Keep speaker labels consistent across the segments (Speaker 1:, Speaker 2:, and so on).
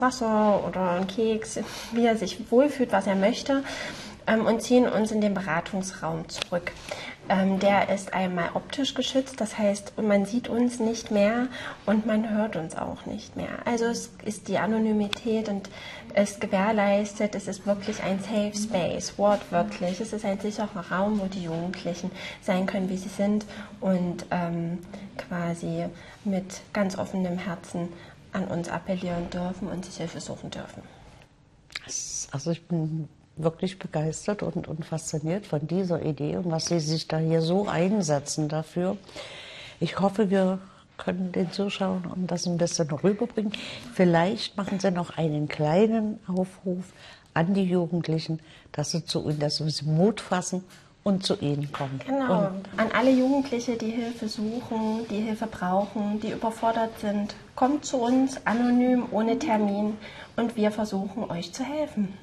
Speaker 1: Wasser oder einen Keks, wie er sich wohlfühlt, was er möchte, und ziehen uns in den Beratungsraum zurück. Der ist einmal optisch geschützt, das heißt, man sieht uns nicht mehr und man hört uns auch nicht mehr. Also es ist die Anonymität und es gewährleistet, es ist wirklich ein Safe Space, wortwörtlich. Es ist ein sicherer Raum, wo die Jugendlichen sein können, wie sie sind und quasi mit ganz offenem Herzen an uns appellieren dürfen und sich Hilfe suchen dürfen.
Speaker 2: Also ich bin wirklich begeistert und fasziniert von dieser Idee und was Sie sich da hier so einsetzen dafür. Ich hoffe, wir können den Zuschauern das ein bisschen rüberbringen. Vielleicht machen Sie noch einen kleinen Aufruf an die Jugendlichen, dass sie Mut fassen und zu Ihnen kommen.
Speaker 1: Genau, an alle Jugendliche, die Hilfe suchen, die Hilfe brauchen, die überfordert sind. Kommt zu uns, anonym, ohne Termin, und wir versuchen, euch zu helfen.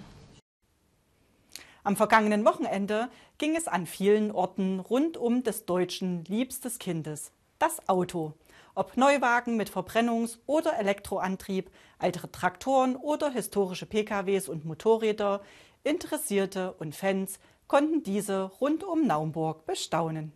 Speaker 3: Am vergangenen Wochenende ging es an vielen Orten rund um des Deutschen liebstes Kindes, das Auto. Ob Neuwagen mit Verbrennungs- oder Elektroantrieb, ältere Traktoren oder historische PKWs und Motorräder, Interessierte und Fans konnten diese rund um Naumburg bestaunen.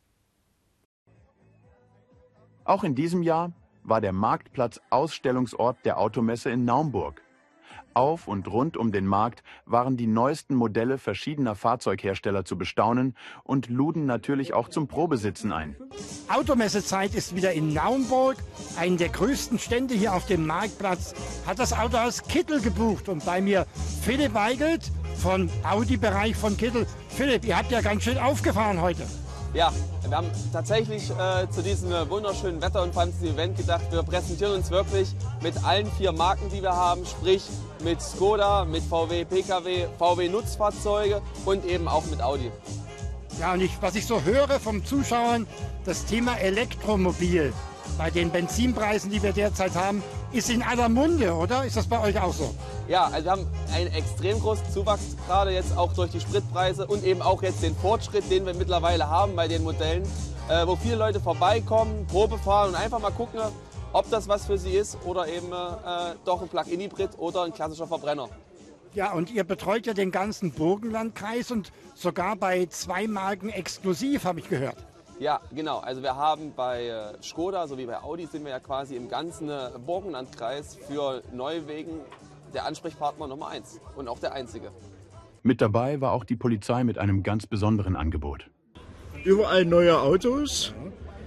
Speaker 4: Auch in diesem Jahr war der Marktplatz Ausstellungsort der Automesse in Naumburg. Auf und rund um den Markt waren die neuesten Modelle verschiedener Fahrzeughersteller zu bestaunen und luden natürlich auch zum Probesitzen ein.
Speaker 5: Automessezeit ist wieder in Naumburg. Einen der größten Stände hier auf dem Marktplatz hat das Autohaus Kittel gebucht. Und bei mir Philipp Weigelt vom Audi-Bereich von Kittel. Philipp, ihr habt ja ganz schön aufgefahren heute.
Speaker 6: Ja, wir haben tatsächlich zu diesem wunderschönen Wetter und vor allem diesem Event gedacht, wir präsentieren uns wirklich mit allen 4 Marken, die wir haben, sprich mit Skoda, mit VW Pkw, VW Nutzfahrzeuge und eben auch mit Audi.
Speaker 5: Ja, und was ich so höre vom Zuschauern, das Thema Elektromobil bei den Benzinpreisen, die wir derzeit haben, ist in aller Munde, oder? Ist das bei euch auch so?
Speaker 6: Ja, also wir haben einen extrem großen Zuwachs, gerade jetzt auch durch die Spritpreise und eben auch jetzt den Fortschritt, den wir mittlerweile haben bei den Modellen, wo viele Leute vorbeikommen, Probe fahren und einfach mal gucken, ob das was für sie ist oder eben doch ein Plug-in-Hybrid oder ein klassischer Verbrenner.
Speaker 5: Ja, und ihr betreut ja den ganzen Burgenlandkreis und sogar bei 2 Marken exklusiv, habe ich gehört.
Speaker 6: Ja, genau. Also wir haben bei Skoda sowie bei Audi sind wir ja quasi im ganzen Burgenlandkreis für Neuwagen der Ansprechpartner Nummer 1 und auch der einzige.
Speaker 4: Mit dabei war auch die Polizei mit einem ganz besonderen Angebot.
Speaker 7: Überall neue Autos,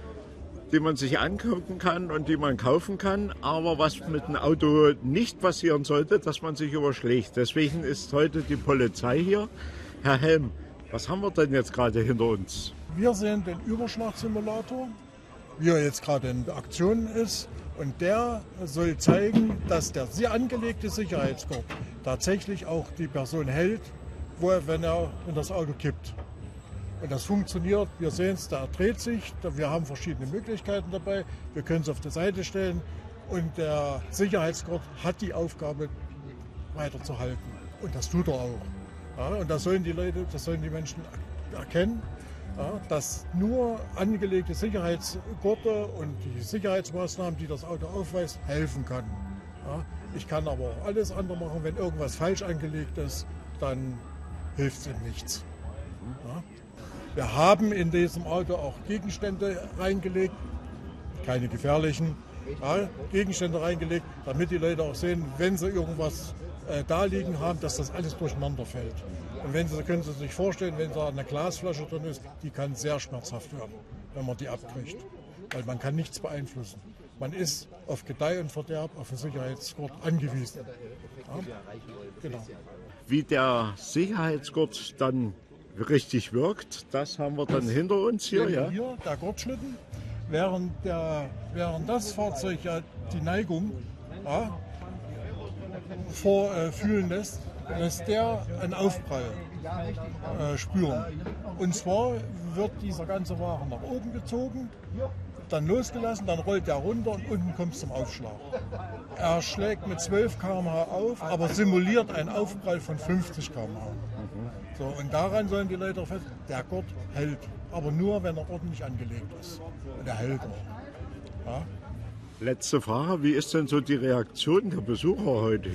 Speaker 7: die man sich angucken kann und die man kaufen kann. Aber was mit dem Auto nicht passieren sollte, dass man sich überschlägt. Deswegen ist heute die Polizei hier. Herr Helm, was haben wir denn jetzt gerade hinter uns?
Speaker 8: Wir sehen den Überschlagsimulator, wie er jetzt gerade in Aktion ist. Und der soll zeigen, dass der sehr angelegte Sicherheitsgurt tatsächlich auch die Person hält, wenn er in das Auto kippt. Und das funktioniert, wir sehen es, der dreht sich, wir haben verschiedene Möglichkeiten dabei, wir können es auf die Seite stellen und der Sicherheitsgurt hat die Aufgabe weiterzuhalten. Und das tut er auch. Ja, und das sollen die Leute, das sollen die Menschen erkennen. Ja, dass nur angelegte Sicherheitsgurte und die Sicherheitsmaßnahmen, die das Auto aufweist, helfen kann. Ja, ich kann aber auch alles andere machen. Wenn irgendwas falsch angelegt ist, dann hilft es ihm nichts. Ja. Wir haben in diesem Auto auch Gegenstände reingelegt, keine gefährlichen Gegenstände reingelegt, damit die Leute auch sehen, wenn sie irgendwas da liegen haben, dass das alles durcheinander fällt. Und können Sie sich vorstellen, wenn da eine Glasflasche drin ist, die kann sehr schmerzhaft werden, wenn man die abkriegt. Weil man kann nichts beeinflussen. Man ist auf Gedeih und Verderb auf den Sicherheitsgurt angewiesen. Ja? Genau.
Speaker 7: Wie der Sicherheitsgurt dann richtig wirkt, das haben wir dann hinter uns hier. Ja?
Speaker 8: Hier der Gurtschlitten, während das Fahrzeug ja die Neigung vorfühlen lässt der einen Aufprall spüren. Und zwar wird dieser ganze Wagen nach oben gezogen, dann losgelassen, dann rollt der runter und unten kommt es zum Aufschlag. Er schlägt mit 12 km/h auf, aber simuliert einen Aufprall von 50 km/h. So, und daran sollen die Leute fest, der Gurt hält, aber nur, wenn er ordentlich angelegt ist. Und er hält noch. Ja?
Speaker 7: Letzte Frage, wie ist denn so die Reaktion der Besucher heute?